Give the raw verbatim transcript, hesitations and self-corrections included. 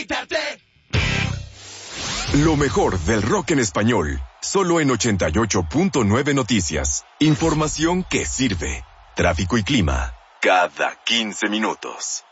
Lo mejor del rock en español, solo en ochenta y ocho punto nueve Noticias. Información que sirve. Tráfico y clima, cada quince minutos.